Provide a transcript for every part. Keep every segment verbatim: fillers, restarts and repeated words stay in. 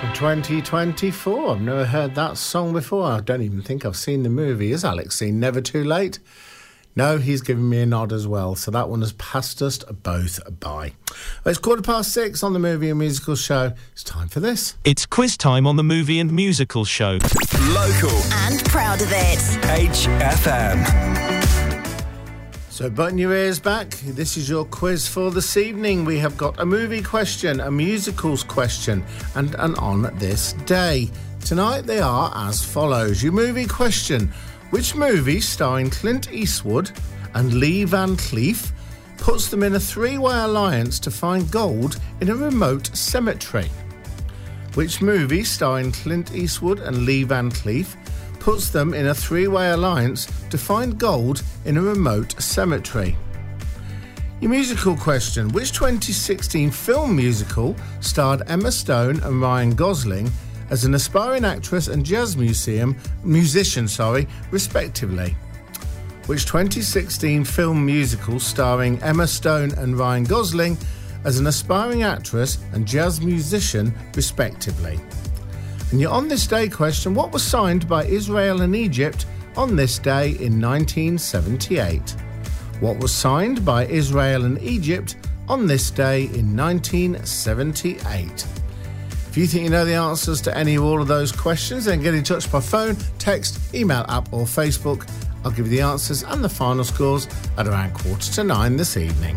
twenty twenty-four. I've never heard that song before. I don't even think I've seen the movie. Has Alex seen Never Too Late? No, he's given me a nod as well. So that one has passed us both by. It's quarter past six on the Movie and Musical Show. It's time for this. It's quiz time on the Movie and Musical Show. Local. And proud of it. H F M. So button your ears back. This is your quiz for this evening. We have got a movie question, a musicals question, and an on this day. Tonight they are as follows. Your movie question: which movie starring Clint Eastwood and Lee Van Cleef puts them in a three-way alliance to find gold in a remote cemetery? Which movie starring Clint Eastwood and Lee Van Cleef puts them in a three-way alliance to find gold in a remote cemetery? Your musical question: which twenty sixteen film musical starred Emma Stone and Ryan Gosling as an aspiring actress and jazz museum musician, sorry, respectively? Which twenty sixteen film musical starring Emma Stone and Ryan Gosling as an aspiring actress and jazz musician, respectively? And your On This Day question: what was signed by Israel and Egypt on this day in nineteen seventy-eight? What was signed by Israel and Egypt on this day in nineteen seventy-eight? If you think you know the answers to any or all of those questions, then get in touch by phone, text, email, app or Facebook. I'll give you the answers and the final scores at around quarter to nine this evening.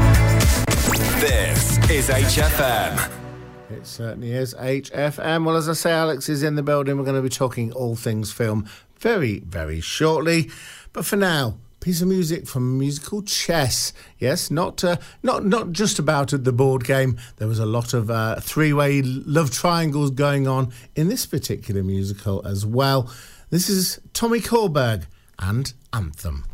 This is H F M. It certainly is H F M. Well, as I say, Alex is in the building. We're going to be talking all things film very, very shortly. But for now, piece of music from musical Chess. Yes, not uh, not not just about the board game. There was a lot of uh, three-way love triangles going on in this particular musical as well. This is Tommy Korberg and Anthem.